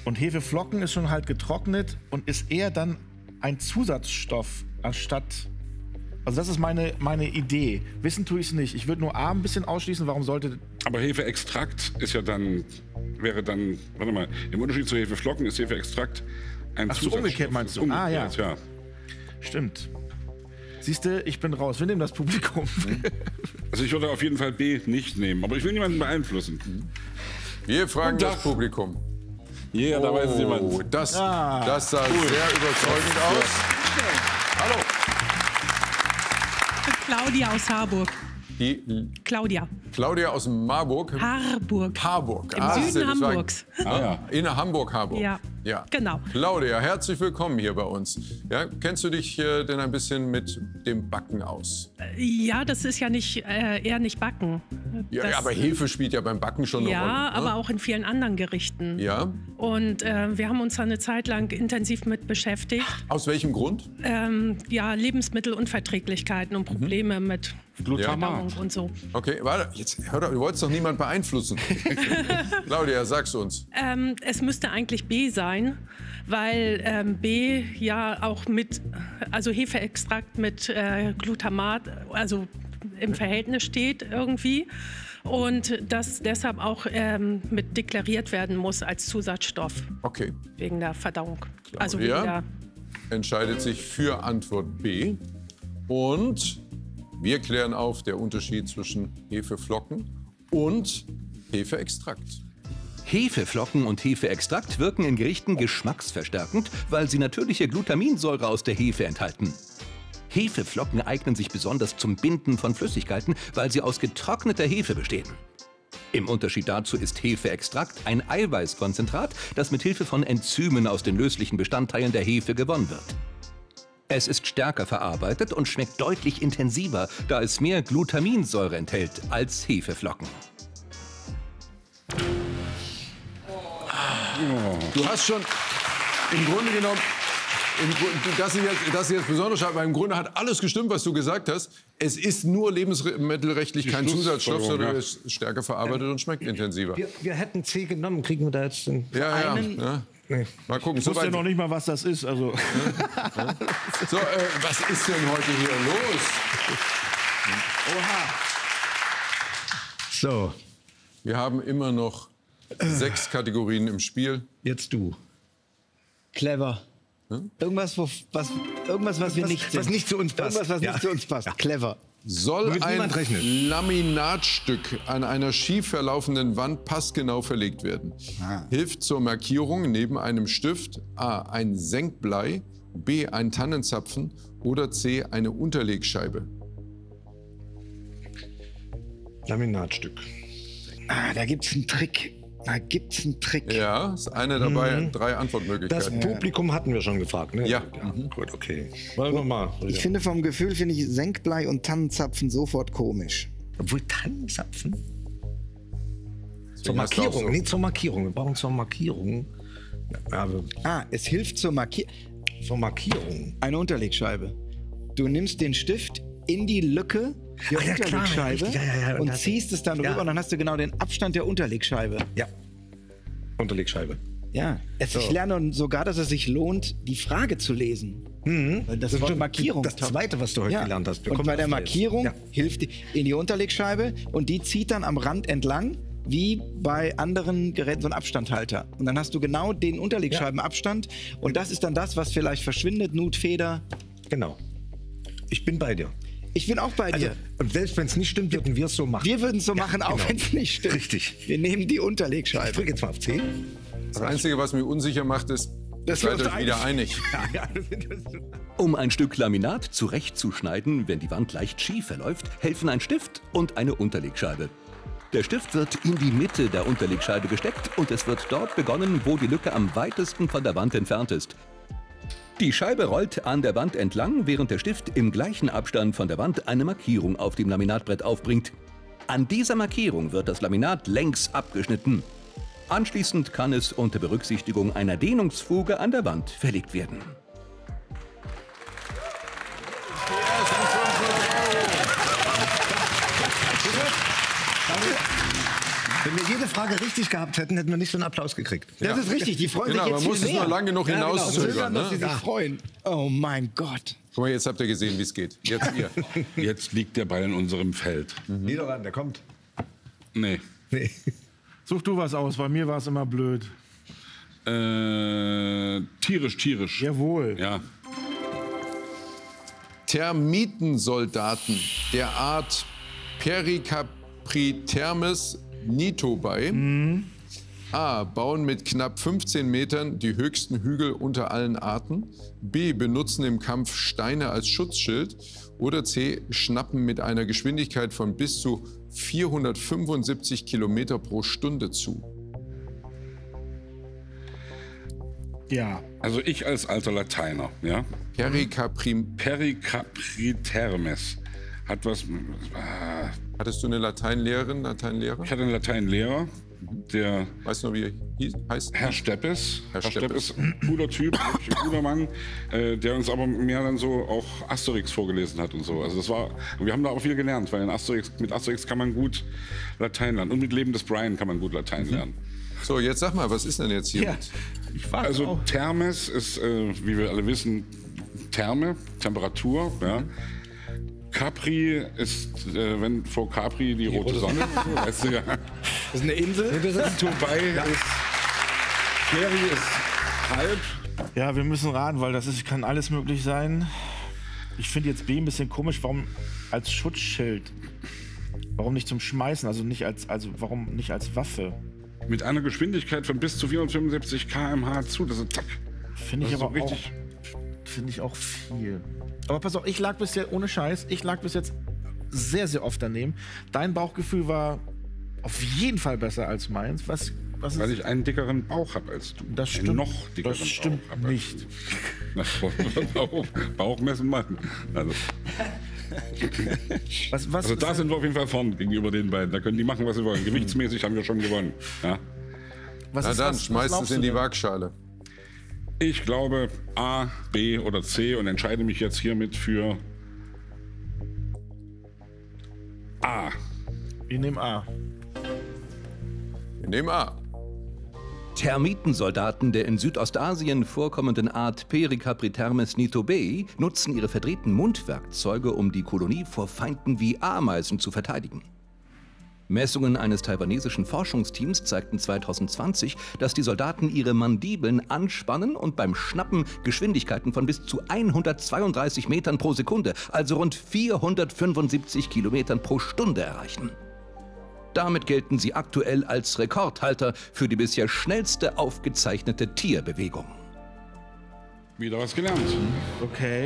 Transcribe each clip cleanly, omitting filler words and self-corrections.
Und Hefeflocken ist schon halt getrocknet und ist eher dann ein Zusatzstoff anstatt. Also das ist meine Idee. Wissen tue ich es nicht. Ich würde nur A ein bisschen ausschließen, warum sollte. Aber Hefeextrakt ist ja dann, warte mal, im Unterschied zu Hefeflocken ist Hefeextrakt ein Zusatzstoff. Umgekehrt meinst du? Umgekehrt, Ja. Stimmt. Siehst du, ich bin raus. Wir nehmen das Publikum. Also ich würde auf jeden Fall B nicht nehmen, aber ich will niemanden beeinflussen. Wir fragen das Publikum. Ja, da weiß es jemand. Das sah sehr überzeugend aus. Hallo. Claudia aus Harburg. Claudia aus Marburg. Harburg. Im Süden Hamburgs. In Hamburg. Ja, genau. Claudia, herzlich willkommen hier bei uns. Ja, kennst du dich denn ein bisschen mit dem Backen aus? Ja, das ist ja nicht, eher nicht Backen. Ja, aber Hefe spielt ja beim Backen schon eine Rolle. Ja, aber auch in vielen anderen Gerichten. Ja. Und wir haben uns da eine Zeit lang intensiv mit beschäftigt. Aus welchem Grund? Ja, Lebensmittelunverträglichkeiten und Probleme mit Verdauung und so. Okay, warte, jetzt hör doch, du wolltest doch niemand beeinflussen. Claudia, sag's uns. Es müsste eigentlich B sein, weil B ja auch also Hefeextrakt mit Glutamat, also im Verhältnis steht irgendwie. Und das deshalb auch mit deklariert werden muss als Zusatzstoff. Okay. Wegen der Verdauung. Claudia Also wegen der entscheidet sich für Antwort B. Und wir klären auf den Unterschied zwischen Hefeflocken und Hefeextrakt. Hefeflocken und Hefeextrakt wirken in Gerichten geschmacksverstärkend, weil sie natürliche Glutaminsäure aus der Hefe enthalten. Hefeflocken eignen sich besonders zum Binden von Flüssigkeiten, weil sie aus getrockneter Hefe bestehen. Im Unterschied dazu ist Hefeextrakt ein Eiweißkonzentrat, das mit Hilfe von Enzymen aus den löslichen Bestandteilen der Hefe gewonnen wird. Es ist stärker verarbeitet und schmeckt deutlich intensiver, da es mehr Glutaminsäure enthält als Hefeflocken. Du hast schon im Grunde genommen, das ist jetzt besonders schade, weil im Grunde hat alles gestimmt, was du gesagt hast. Es ist nur lebensmittelrechtlich kein Zusatzstoff, sondern es ist stärker verarbeitet und schmeckt intensiver. Wir hätten C genommen, kriegen wir da jetzt einen Ja. Nee. Mal gucken. Ich wusste ja noch nicht mal, was das ist. Also. So, was ist denn heute hier los? Oha. So. Wir haben immer noch 6 Kategorien im Spiel. Jetzt du. Clever. Irgendwas, was wir nicht sind. Was nicht zu uns passt. Irgendwas, was nicht zu uns passt. Clever. Soll ein Laminatstück an einer schief verlaufenden Wand passgenau verlegt werden? Hilft zur Markierung neben einem Stift A. ein Senkblei, B. ein Tannenzapfen oder C. eine Unterlegscheibe? Laminatstück. Da gibt's einen Trick. Ja, ist eine dabei, 3 Antwortmöglichkeiten. Das Publikum hatten wir schon gefragt, ne? Ja. Gut, okay. Wollen wir mal. Ich finde vom Gefühl, Senkblei und Tannenzapfen sofort komisch. Obwohl Tannenzapfen? Zur Markierung, nicht zur Markierung. Wir brauchen zur Markierung. Es hilft zur Markierung. Zur Markierung. Eine Unterlegscheibe. Du nimmst den Stift in die Lücke der Unterlegscheibe und ziehst es dann rüber und dann hast du genau den Abstand der Unterlegscheibe. Ja, Unterlegscheibe. Ja, ich lerne sogar, dass es sich lohnt, die Frage zu lesen. Weil das Wort Markierung. Das Zweite, was du heute gelernt hast. Und bei der Markierung hilft die in die Unterlegscheibe und die zieht dann am Rand entlang, wie bei anderen Geräten so ein Abstandhalter. Und dann hast du genau den Unterlegscheibenabstand und das ist dann das, was vielleicht verschwindet, Nutfeder. Genau. Ich bin bei dir. Ich bin auch bei dir. Und selbst wenn es nicht stimmt, würden wir es so machen. Wir würden es so machen, auch wenn es nicht stimmt. Richtig. Wir nehmen die Unterlegscheibe. Ich drücke jetzt mal auf C. Das Einzige, was mich unsicher macht, ist, seid euch wieder einig. Um ein Stück Laminat zurechtzuschneiden, wenn die Wand leicht schief verläuft, helfen ein Stift und eine Unterlegscheibe. Der Stift wird in die Mitte der Unterlegscheibe gesteckt und es wird dort begonnen, wo die Lücke am weitesten von der Wand entfernt ist. Die Scheibe rollt an der Wand entlang, während der Stift im gleichen Abstand von der Wand eine Markierung auf dem Laminatbrett aufbringt. An dieser Markierung wird das Laminat längs abgeschnitten. Anschließend kann es unter Berücksichtigung einer Dehnungsfuge an der Wand verlegt werden. Wenn wir jede Frage richtig gehabt hätten, hätten wir nicht so einen Applaus gekriegt. Das ist richtig, die freuen sich jetzt man muss viel es mehr. nur lange genug hinauszögern. Dass sie Ne? sich freuen. Oh mein Gott. Guck mal, jetzt habt ihr gesehen, wie es geht. Jetzt ihr. Jetzt liegt der Ball in unserem Feld. Niederland, der kommt. Nee. Nee. Such du was aus, bei mir war es immer blöd. Tierisch. Jawohl. Ja. Termitensoldaten der Art Pericapritermes nitobai A. Bauen mit knapp 15 Metern die höchsten Hügel unter allen Arten. B. Benutzen im Kampf Steine als Schutzschild. Oder C. Schnappen mit einer Geschwindigkeit von bis zu 475 Kilometer pro Stunde zu. Ja. Also ich als alter Lateiner, ja. Pericapritermes hat was. Hattest du eine Lateinlehrerin, Lateinlehrer? Ich hatte einen Lateinlehrer, der Weißt du noch, wie er heißt? Herr Steppes. Herr Steppes. Ein cooler Typ, wirklich ein cooler Mann, der uns aber mehr dann so auch Asterix vorgelesen hat und so. Also das war, und wir haben da auch viel gelernt, weil mit Asterix kann man gut Latein lernen und mit Leben des Brian kann man gut Latein lernen. So, jetzt sag mal, was ist denn jetzt hier? Ja. Ich frage Also auch. Thermes ist, wie wir alle wissen, Therme, Temperatur. Ja. Capri ist, wenn vor Capri die rote Sonne, weißt du ja. Das ist eine Insel. Dubai ist, Ferry ist halb. Ja, wir müssen raten, weil kann alles möglich sein. Ich finde jetzt B ein bisschen komisch. Warum als Schutzschild? Warum nicht zum Schmeißen? Warum nicht als Waffe? Mit einer Geschwindigkeit von bis zu 475 km/h zu, das ist zack. Finde ich Das ist aber so auch, viel. Aber pass auf, ich lag bis jetzt sehr, sehr oft daneben. Dein Bauchgefühl war auf jeden Fall besser als meins. Was ist Weil ich einen dickeren Bauch habe als du. Das Einen stimmt, noch dickeren das stimmt Bauch hab als nicht. du. Bauchmessen machen. Also da sind wir auf jeden Fall vorn gegenüber den beiden. Da können die machen, was sie wollen. Gewichtsmäßig haben wir schon gewonnen. Ja? Na dann, schmeißt es in die Waagschale. Ich glaube A, B oder C und entscheide mich jetzt hiermit für A. Wir nehmen A. Wir nehmen A. Termitensoldaten der in Südostasien vorkommenden Art Pericapritermes nitobai nutzen ihre verdrehten Mundwerkzeuge, um die Kolonie vor Feinden wie Ameisen zu verteidigen. Messungen eines taiwanesischen Forschungsteams zeigten 2020, dass die Soldaten ihre Mandibeln anspannen und beim Schnappen Geschwindigkeiten von bis zu 132 Metern pro Sekunde, also rund 475 Kilometern pro Stunde erreichen. Damit gelten sie aktuell als Rekordhalter für die bisher schnellste aufgezeichnete Tierbewegung. Wieder was gelernt. Okay.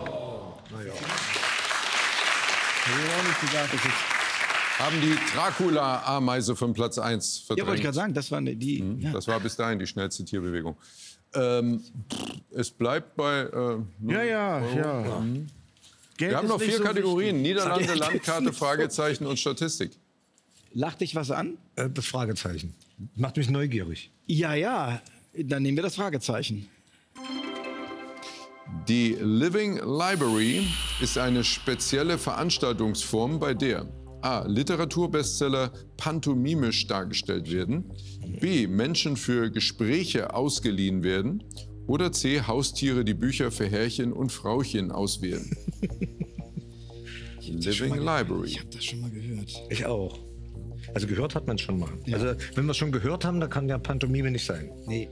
Haben die Dracula-Ameise von Platz 1 verdrängt. Ja, wollte ich gerade sagen, das war die. Ja. Das war bis dahin die schnellste Tierbewegung. Es bleibt bei... Ja. Geld Wir haben ist noch nicht 4 so Kategorien. wichtig. Niederlande, Landkarte, Fragezeichen und Statistik. Lacht dich was an? Das Fragezeichen. Macht mich neugierig. Ja. Dann nehmen wir das Fragezeichen. Die Living Library ist eine spezielle Veranstaltungsform, bei der A. Literaturbestseller pantomimisch dargestellt werden, B. Menschen für Gespräche ausgeliehen werden oder C. Haustiere die Bücher für Herrchen und Frauchen auswählen. Living Library. Ich habe das schon mal gehört. Ich auch. Also gehört hat man schon mal. Ja. Also wenn wir es schon gehört haben, dann kann ja Pantomime nicht sein. Nee.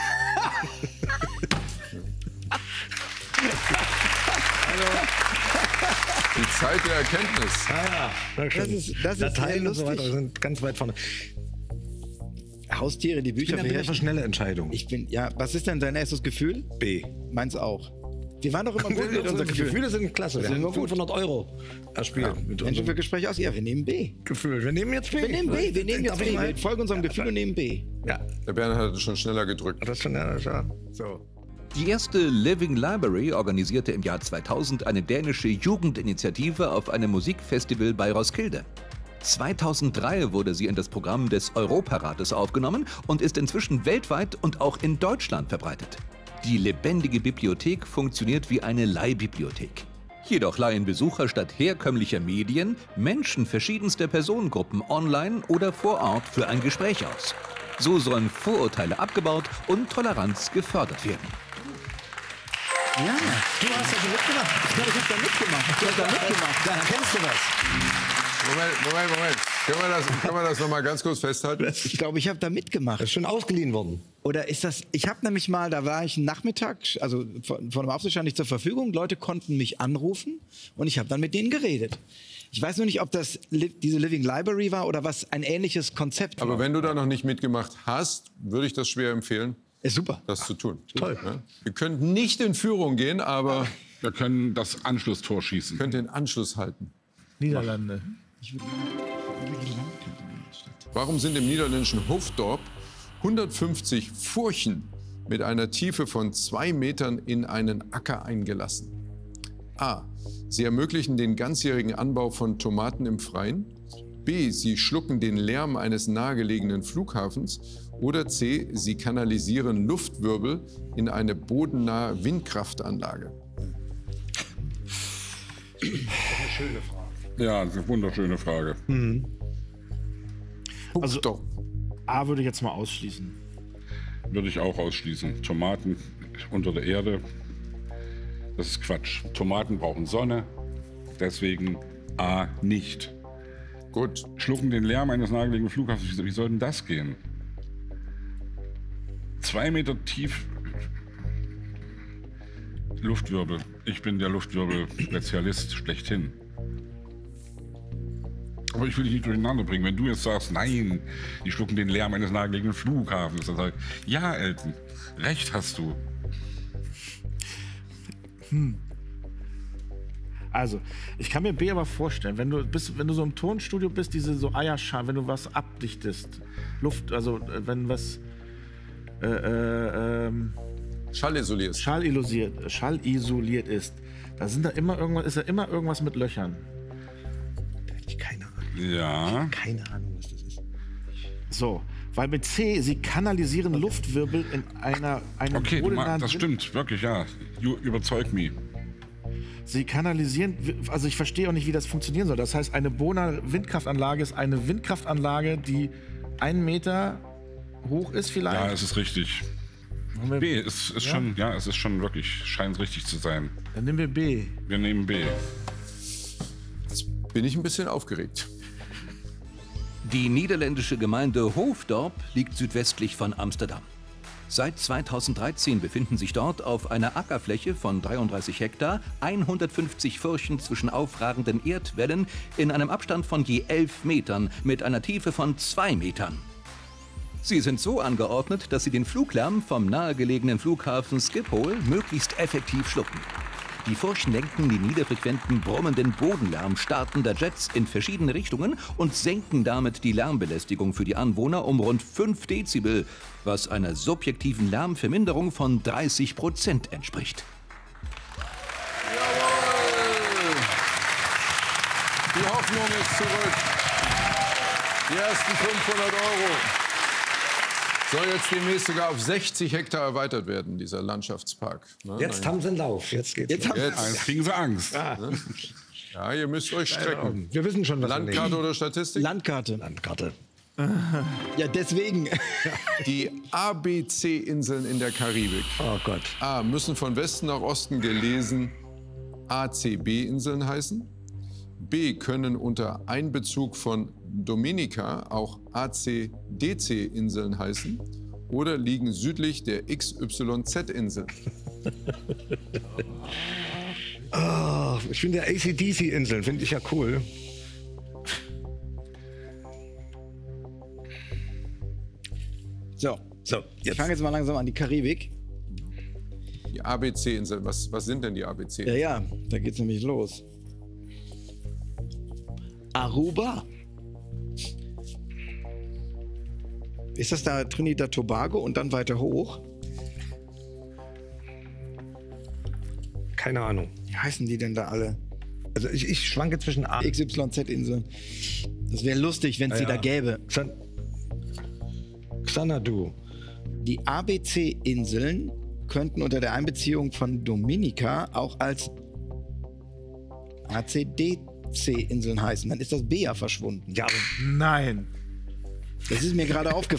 Die Zeit der Erkenntnis. Das ist Latein sehr und so weiter lustig. sind ganz weit vorne. Haustiere, die Ich Bücher bin ja für für schnelle Entscheidungen. was ist denn dein erstes Gefühl? B. Meins auch. Wir waren doch immer gut mit unserem Gefühl. Gefühle sind klasse. Wir sind haben immer gut. 500 € erspielt. Ja, mit Menschen unserem für Gespräche aus. Ja, wir nehmen B. Gefühl. Wir nehmen jetzt B. Wir nehmen B. Wir nehmen jetzt Darf ich B. mal? Wir folgen unserem Gefühl und nehmen B. Ja, Der Bernhard hat es schon schneller gedrückt. das ist schon ja. So. Die erste Living Library organisierte im Jahr 2000 eine dänische Jugendinitiative auf einem Musikfestival bei Roskilde. 2003 wurde sie in das Programm des Europarates aufgenommen und ist inzwischen weltweit und auch in Deutschland verbreitet. Die lebendige Bibliothek funktioniert wie eine Leihbibliothek. Jedoch leihen Besucher statt herkömmlicher Medien Menschen verschiedenster Personengruppen online oder vor Ort für ein Gespräch aus. So sollen Vorurteile abgebaut und Toleranz gefördert werden. Ja, du hast also mitgemacht. Ich glaube, ich habe da mitgemacht. Du hast da mitgemacht. Da kennst du was. Moment. Können wir das noch mal ganz kurz festhalten? Ich glaube, ich habe da mitgemacht. Das ist schon ausgeliehen worden. Oder ist das, ich habe nämlich mal, da war ich einen Nachmittag, also von dem Aufsicht stand ich zur Verfügung, Leute konnten mich anrufen und ich habe dann mit denen geredet. Ich weiß nur nicht, ob das diese Living Library war oder was ein ähnliches Konzept war. Aber wenn du da noch nicht mitgemacht hast, würde ich das schwer empfehlen, ist super. das zu tun. Toll. Ja? Wir könnten nicht in Führung gehen, aber Wir können das Anschlusstor schießen. könnt den Anschluss halten. Niederlande. Warum sind im niederländischen Hoofddorp 150 Furchen mit einer Tiefe von 2 Metern in einen Acker eingelassen? A. Sie ermöglichen den ganzjährigen Anbau von Tomaten im Freien. B. Sie schlucken den Lärm eines nahegelegenen Flughafens. Oder C. Sie kanalisieren Luftwirbel in eine bodennahe Windkraftanlage. Ja, das ist eine wunderschöne Frage. Also Hoofddorp. A würde ich jetzt mal ausschließen. Würde ich auch ausschließen. Tomaten unter der Erde, das ist Quatsch. Tomaten brauchen Sonne, deswegen A nicht. Gut. Schlucken den Lärm eines nahegelegenen Flughafens, wie soll denn das gehen? 2 Meter tief Luftwirbel. Ich bin der Luftwirbel-Spezialist schlechthin. Aber ich will dich nicht durcheinander bringen. Wenn du jetzt sagst, nein, die schlucken den Lärm eines nahegelegenen Flughafens, dann sag ich, ja, Elton, recht hast du. Also, ich kann mir B aber vorstellen, wenn du so im Tonstudio bist, diese so Eierschalen, wenn du was abdichtest, Luft, also wenn was Schallisoliert. schallisoliert ist, da sind da immer irgendwas, ist da immer irgendwas mit Löchern. Da hätte ich keine Ahnung. Ja. Keine Ahnung, was das ist. So, weil mit C, sie kanalisieren Luftwirbel in einem Okay, bodennahen das stimmt, wirklich, ja. Überzeug mich. Sie kanalisieren, also ich verstehe auch nicht, wie das funktionieren soll. Das heißt, eine Bohner Windkraftanlage ist eine Windkraftanlage, die 1 Meter hoch ist vielleicht. Ja, es ist richtig. B, es ist schon, ja, es ist schon wirklich, scheint richtig zu sein. Dann nehmen wir B. Wir nehmen B. Bin ich ein bisschen aufgeregt. Die niederländische Gemeinde Hoofddorp liegt südwestlich von Amsterdam. Seit 2013 befinden sich dort auf einer Ackerfläche von 33 Hektar 150 Furchen zwischen aufragenden Erdwällen in einem Abstand von je 11 Metern mit einer Tiefe von 2 Metern. Sie sind so angeordnet, dass sie den Fluglärm vom nahegelegenen Flughafen Schiphol möglichst effektiv schlucken. Die Furchen lenken den niederfrequenten, brummenden Bodenlärm startender Jets in verschiedene Richtungen und senken damit die Lärmbelästigung für die Anwohner um rund 5 Dezibel, was einer subjektiven Lärmverminderung von 30% entspricht. Jawohl! Die Hoffnung ist zurück. Die ersten 500 Euro. Soll jetzt demnächst sogar auf 60 Hektar erweitert werden, dieser Landschaftspark. Ne? Jetzt haben sie einen Lauf. Jetzt geht's los. Jetzt kriegen sie Angst. Ja, ihr müsst euch strecken. Wir wissen schon, was Landkarte oder Statistik? Landkarte. Landkarte. Ja, deswegen. Die ABC-Inseln in der Karibik. Oh Gott. A. Müssen von Westen nach Osten gelesen ACB-Inseln heißen. B. Können unter Einbezug von Dominica auch ACDC-Inseln heißen. Oder liegen südlich der XYZ-Inseln. Oh, ich finde ja ACDC-Inseln, finde ich ja cool. So, So, ich jetzt. fange jetzt mal langsam an. Die Karibik. Die ABC-Inseln, was sind denn die Ja, ABC-Inseln? ja, da geht's nämlich los. Aruba. Ist das da Trinidad Tobago und dann weiter hoch? Keine Ahnung. Wie heißen die denn da alle? Also ich schwanke zwischen A. XYZ-Inseln. Das wäre lustig, wenn es die da gäbe. Xanadu. Die ABC-Inseln könnten unter der Einbeziehung von Dominica auch als A, C, D, C Inseln heißen. Dann ist das B ja verschwunden. Ja, Nein. Das ist mir gerade aufgefallen.